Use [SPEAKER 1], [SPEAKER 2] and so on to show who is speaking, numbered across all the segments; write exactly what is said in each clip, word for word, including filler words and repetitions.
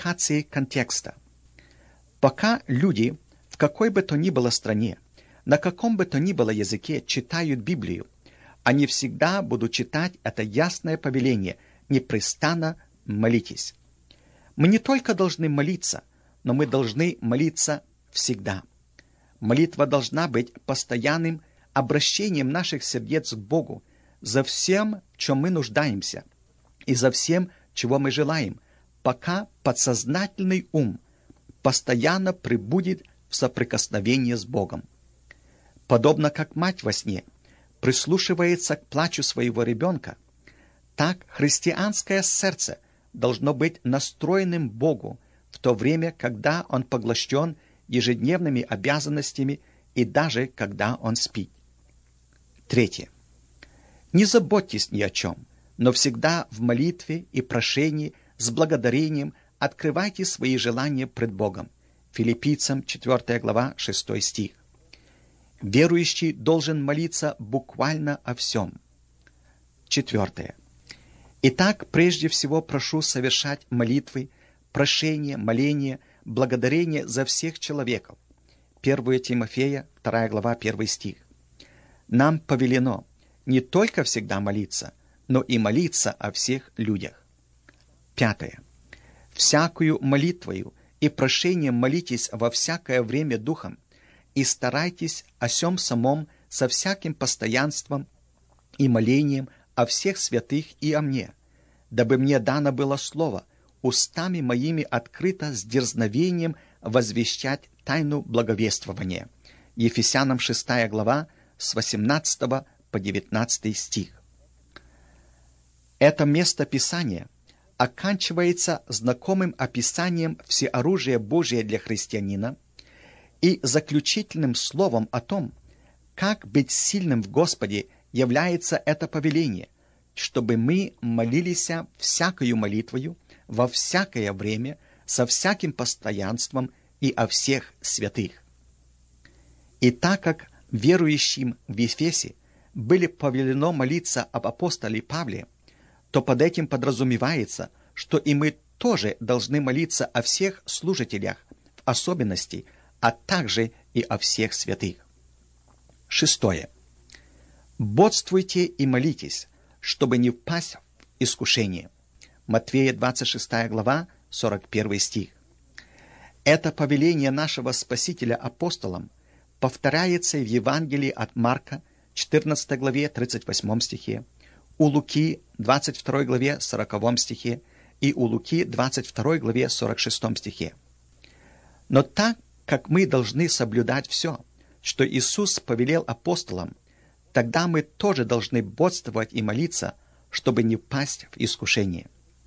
[SPEAKER 1] импликации контекста. Пока люди в какой бы то ни было стране, на каком бы то ни было языке читают Библию, они всегда будут читать это ясное повеление «непрестанно молитесь». Мы не только должны молиться, но мы должны молиться всегда. Молитва должна быть постоянным обращением наших сердец к Богу за всем, в чем мы нуждаемся, и за всем, чего мы желаем, пока подсознательный ум постоянно пребудет в соприкосновении с Богом. Подобно как мать во сне прислушивается к плачу своего ребенка, так христианское сердце должно быть настроенным Богу в то время, когда он поглощен ежедневными обязанностями и даже когда он спит. Третье. Не заботьтесь ни о чем, но всегда в молитве и прошении с благодарением открывайте свои желания пред Богом. Филиппийцам четвёртая глава, шестой стих. Верующий должен молиться буквально о всем. Четвертое. Итак, прежде всего прошу совершать молитвы, прошения, моления, благодарение за всех человеков. первое Тимофея, вторая глава, первый стих. Нам повелено не только всегда молиться, но и молиться о всех людях. Пятое. Всякую молитвою и прошением молитесь во всякое время духом, и старайтесь о сем самом со всяким постоянством и молением о всех святых и о мне, дабы мне дано было слово, устами моими открыто с дерзновением возвещать тайну благовествования. Ефесянам шестая глава, с восемнадцатого по девятнадцатый стих. Это место Писания оканчивается знакомым описанием всеоружия Божия для христианина и заключительным словом о том, как быть сильным в Господе является это повеление, чтобы мы молились всякою молитвою, во всякое время, со всяким постоянством и о всех святых. И так как верующим в Ефесе были повелено молиться об апостоле Павле, то под этим подразумевается, что и мы тоже должны молиться о всех служителях, в особенности, а также и о всех святых. Шестое. Бодствуйте и молитесь, чтобы не впасть в искушение. Матфея двадцать шестая глава, сорок первый стих. Это повеление нашего Спасителя апостолам повторяется в Евангелии от Марка, четырнадцатой главе, тридцать восьмом стихе, у Луки, двадцать второй главе, сороковом стихе и у Луки, двадцать второй главе, сорок шестом стихе. Но так, как мы должны соблюдать все, что Иисус повелел апостолам, тогда мы тоже должны бодствовать и молиться, чтобы не впасть в искушение.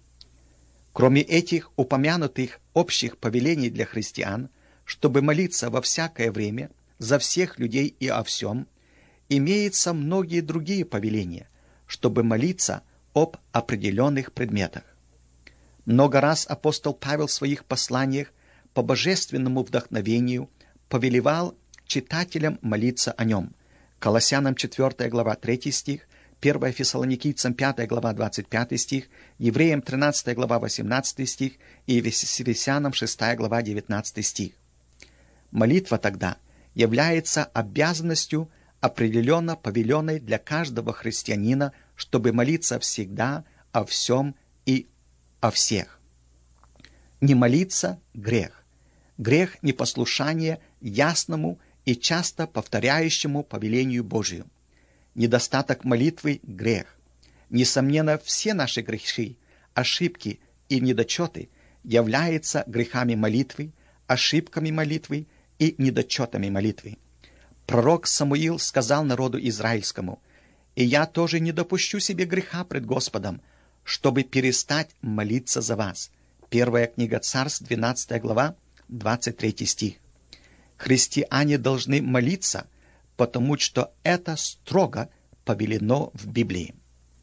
[SPEAKER 1] Кроме этих упомянутых общих повелений для христиан, чтобы молиться во всякое время, за всех людей и о всем, имеются многие другие повеления, чтобы молиться об определенных предметах. Много раз апостол Павел в своих посланиях по божественному вдохновению повелевал читателям молиться о нем. Колоссянам четвёртая глава, третий стих, первое Фессалоникийцам пятая глава, двадцать пятый стих, Евреям тринадцатая глава, восемнадцатый стих и Ефесянам шестая глава, девятнадцатый стих. Молитва тогда является обязанностью, определенно повеленной для каждого христианина, чтобы молиться всегда о всем и о всех. Не молиться – грех. Грех непослушания ясному и часто повторяющему повелению Божию. Недостаток молитвы – грех. Несомненно, все наши грехи, ошибки и недочеты являются грехами молитвы, ошибками молитвы и недочетами молитвы. Пророк Самуил сказал народу израильскому: «И я тоже не допущу себе греха пред Господом, чтобы перестать молиться за вас». Первая книга Царств, двенадцатая глава, двадцать третий стих. Христиане должны молиться, потому что это строго повелено в Библии.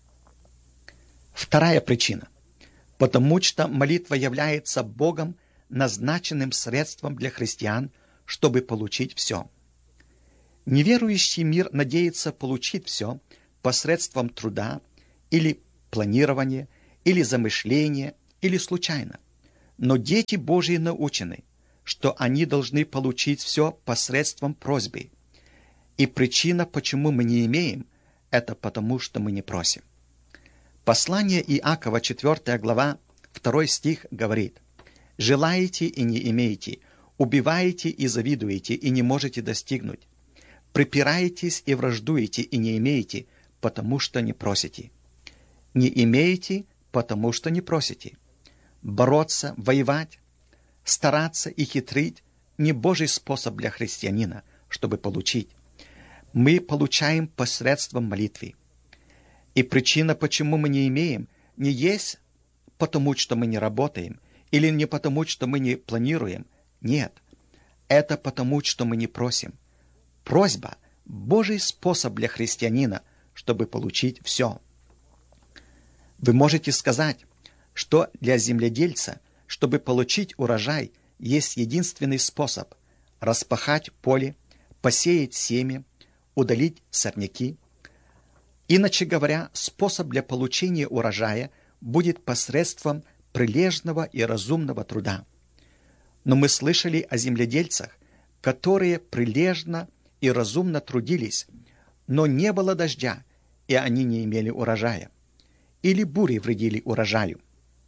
[SPEAKER 1] Вторая причина. Потому что молитва является Богом назначенным средством для христиан, чтобы получить все. Неверующий мир надеется получить все посредством труда или планирования, или замышления, или случайно. Но дети Божьи научены, что они должны получить все посредством просьбы. И причина, почему мы не имеем, это потому, что мы не просим. Послание Иакова, четвёртая глава, второй стих говорит: «Желаете и не имеете, убиваете и завидуете, и не можете достигнуть. Припираетесь и враждуете, и не имеете, потому что не просите». Не имеете, потому что не просите. Бороться, воевать, стараться и хитрить – не Божий способ для христианина, чтобы получить. Мы получаем посредством молитвы. И причина, почему мы не имеем, не есть потому, что мы не работаем, или не потому, что мы не планируем. Нет, это потому, что мы не просим. Просьба – Божий способ для христианина, чтобы получить все. Вы можете сказать, что для земледельца, чтобы получить урожай, есть единственный способ – распахать поле, посеять семя, удалить сорняки. Иначе говоря, способ для получения урожая будет посредством прилежного и разумного труда. Но мы слышали о земледельцах, которые прилежно и разумно трудились, но не было дождя, и они не имели урожая. Или бури вредили урожаю.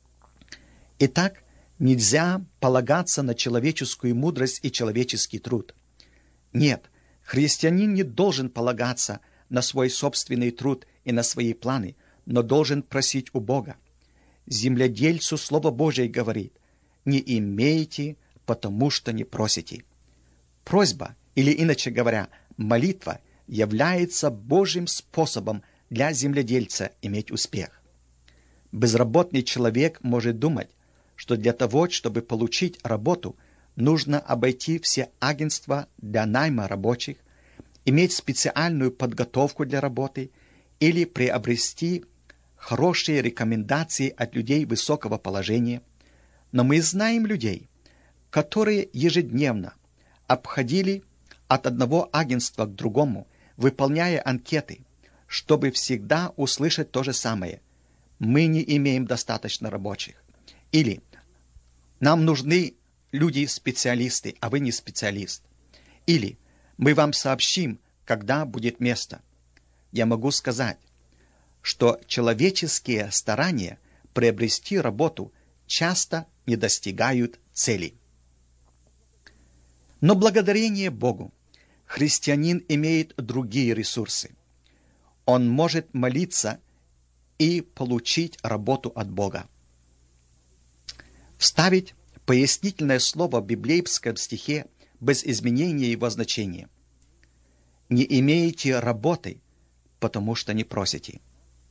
[SPEAKER 1] Итак, нельзя полагаться на человеческую мудрость и человеческий труд. Нет, христианин не должен полагаться на свой собственный труд и на свои планы, но должен просить у Бога. Земледельцу Слово Божие говорит: «Не имеете, потому что не просите». Просьба, или иначе говоря, молитва, является Божьим способом для земледельца иметь успех. Безработный человек может думать, что для того, чтобы получить работу, нужно обойти все агентства для найма рабочих, иметь специальную подготовку для работы или приобрести хорошие рекомендации от людей высокого положения. Но мы знаем людей, которые ежедневно обходили от одного агентства к другому, выполняя анкеты, чтобы всегда услышать то же самое: «Мы не имеем достаточно рабочих». Или «Нам нужны люди-специалисты, а вы не специалист». Или «Мы вам сообщим, когда будет место». Я могу сказать, что человеческие старания приобрести работу часто не достигают цели. Но благодарение Богу христианин имеет другие ресурсы. Он может молиться и получить работу от Бога. Вставить пояснительное слово в библейском стихе без изменения его значения. Не имеете работы, потому что не просите.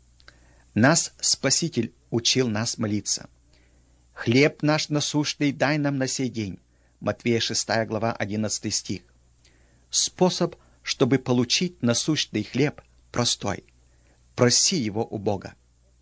[SPEAKER 1] Нас Спаситель учил нас молиться. «Хлеб наш насущный дай нам на сей день». Матфея шестая глава, одиннадцатый стих. Способ, чтобы получить насущный хлеб, простой. Проси его у Бога.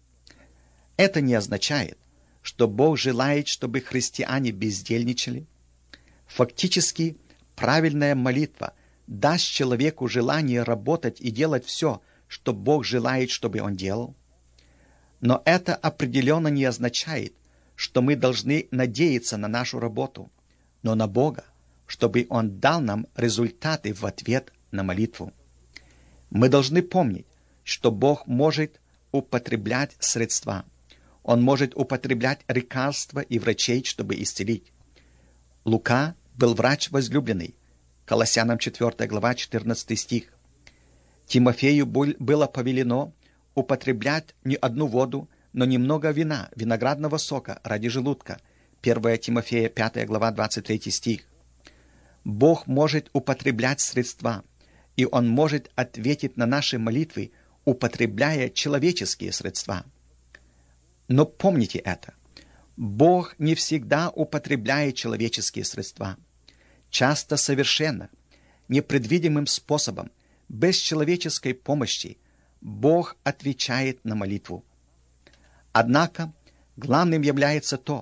[SPEAKER 1] Это не означает, что Бог желает, чтобы христиане бездельничали. Фактически, правильная молитва даст человеку желание работать и делать все, что Бог желает, чтобы он делал. Но это определенно не означает, что мы должны надеяться на нашу работу, но на Бога, чтобы Он дал нам результаты в ответ на молитву. Мы должны помнить, что Бог может употреблять средства. Он может употреблять лекарства и врачей, чтобы исцелить. Лука был врач возлюбленный. Колоссянам четвёртая глава, четырнадцатый стих. Тимофею было повелено употреблять не одну воду, но немного вина, виноградного сока ради желудка. первое Тимофея пятая глава, двадцать третий стих. Бог может употреблять средства, и Он может ответить на наши молитвы, употребляя человеческие средства. Но помните это. Бог не всегда употребляет человеческие средства. Часто совершенно, непредвидимым способом, без человеческой помощи, Бог отвечает на молитву. Однако главным является то,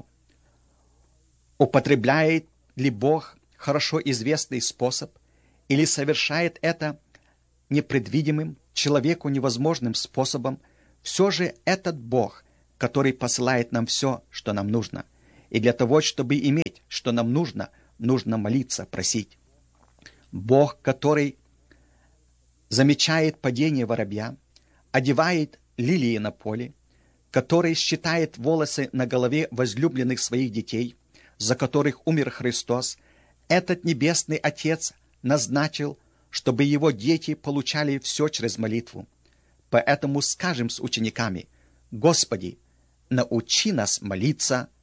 [SPEAKER 1] употребляет ли Бог хорошо известный способ или совершает это непредвидимым, человеку невозможным способом. Все же этот Бог, который посылает нам все, что нам нужно, И для того, чтобы иметь, что нам нужно, нужно молиться, просить. Бог, который замечает падение воробья, одевает лилии на поле, который считает волосы на голове возлюбленных своих детей, за которых умер Христос, этот Небесный Отец назначил, чтобы его дети получали все через молитву. Поэтому скажем с учениками: «Господи, научи нас молиться